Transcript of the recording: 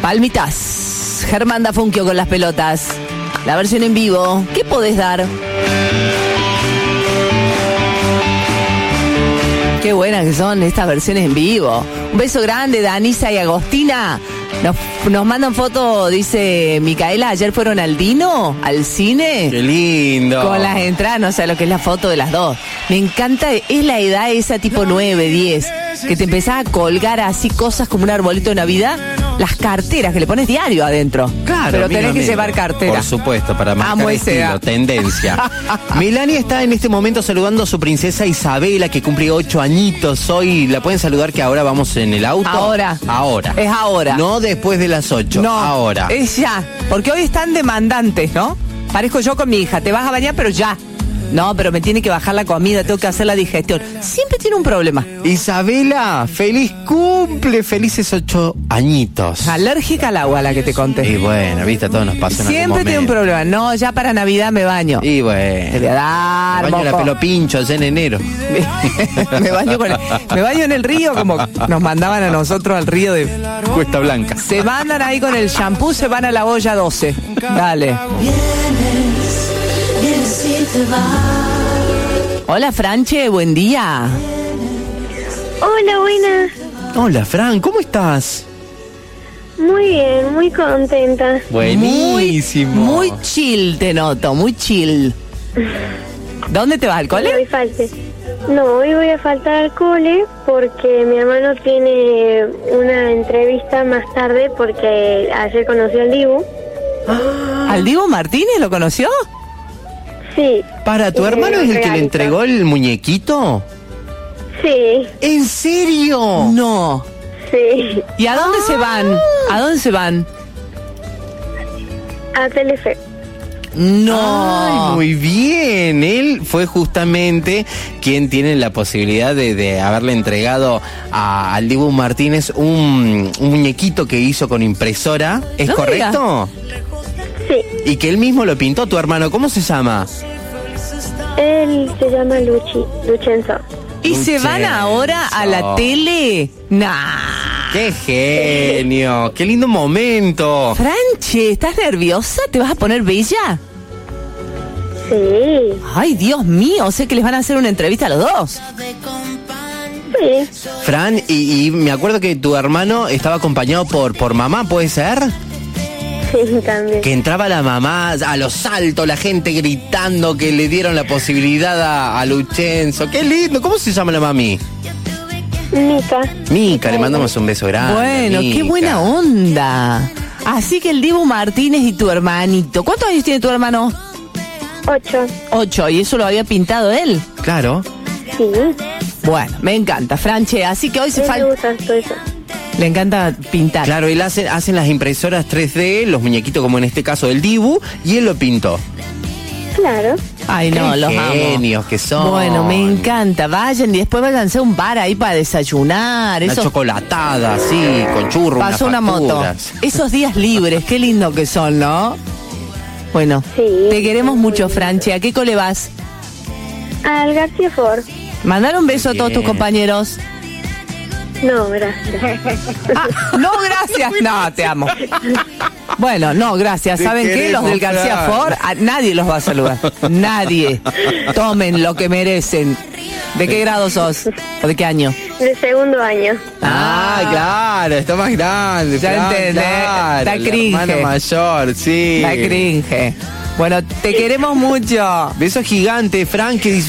Palmitas. Germán Dafunquio con las pelotas. La versión en vivo. ¿Qué podés dar? Qué buenas que son estas versiones en vivo. Un beso grande, Danisa y Agostina. Nos mandan fotos, dice Micaela, ayer fueron al Dino, al cine. ¡Qué lindo! Con las entradas, no sé lo que es la foto de las dos. Me encanta, es la edad esa tipo 9, 10, que te empezás a colgar así cosas como un arbolito de Navidad. Las carteras que le pones diario adentro. Claro, pero tenés amigo. que llevar cartera. Por supuesto, para marcar estilo, tendencia. Melania está en este momento saludando a su princesa Isabela, que cumple 8 añitos hoy. ¿La pueden saludar que ahora vamos en el auto? Ahora. Es ahora. No después de las 8, no, ahora. Es ya, porque hoy están demandantes, ¿no? Parezco yo con mi hija, te vas a bañar, pero ya. No, pero me tiene que bajar la comida, tengo que hacer la digestión. Siempre tiene un problema. Isabela, feliz cumple, felices 8 añitos. Alérgica al agua, la que te conté. Y bueno, viste, a todos nos pasó en algún Siempre tiene un momento. problema. No, ya para Navidad me baño. Y bueno. Te voy a dar, Me baño moco. la pelo pincho allá en enero. me baño en el río, como nos mandaban a nosotros al río de Cuesta Blanca. Se mandan ahí con el shampoo, se van a la olla 12. Dale. Hola, Franche, buen día. Hola, buenas. Hola, Fran, ¿cómo estás? Muy bien, muy contenta. Buenísimo. Muy chill te noto, muy chill. ¿Dónde te vas, al cole? Hoy falte. No, hoy voy a faltar al cole porque mi hermano tiene una entrevista más tarde porque ayer conoció al Dibu. ¿Al Dibu Martínez lo conoció? Sí. ¿Para tu hermano es el que le entregó el muñequito? Sí. ¿En serio? No. Sí. ¿Y a dónde se van? ¿A dónde se van? A Telefe. No. Ay, muy bien. Él fue justamente quien tiene la posibilidad de haberle entregado al Dibu Martínez un muñequito que hizo con impresora. ¿Es No correcto? Sí. Y que él mismo lo pintó, tu hermano. ¿Cómo se llama? Él se llama Luchenzo. ¿Y se van ahora a la tele? Nah. ¡Qué genio! ¡Qué lindo momento! Franche, ¿estás nerviosa? ¿Te vas a poner bella? Sí. Ay, Dios mío, sé que les van a hacer una entrevista a los dos. Sí. Fran, y me acuerdo que tu hermano estaba acompañado por mamá, ¿puede ser? Sí, también. Que entraba la mamá a los saltos, la gente gritando que le dieron la posibilidad a Luchenzo. ¡Qué lindo! ¿Cómo se llama la mami? Mica, le mandamos un beso grande. Bueno, Mica. qué buena onda. Así que el Dibu Martínez y tu hermanito. ¿Cuántos años tiene tu hermano? 8. 8, ¿y eso lo había pintado él? Claro. Sí. Bueno, me encanta, Franche. Así que hoy se Me falta. gusta todo eso. Le encanta pintar. Claro, él hacen las impresoras 3D, los muñequitos como en este caso del Dibu, y él lo pintó. Claro. Ay, no, Qué los amo. genios que son. Bueno, me encanta. Vayan y después váyanse a un bar ahí para desayunar. Una Eso chocolatada, así, con churros, pasó una unas moto. facturas. Esos días libres, qué lindo que son, ¿no? Bueno, Sí. te queremos mucho, Franche. ¿A qué cole vas? Al García Ford. Mandar un beso a todos Bien. tus compañeros. No, gracias. Ah, no, gracias. No, te amo. Bueno, no, gracias. Te ¿Saben qué? Los del queremos, García Fran. Ford, a nadie los va a saludar. Nadie. Tomen lo que merecen. ¿De qué grado sos? ¿O de qué año? De segundo año. Claro, está más grande. Ya Fran, entendés, claro, está la cringe. hermana mayor, sí. La cringe. Bueno, te queremos mucho. Beso gigante, Fran, que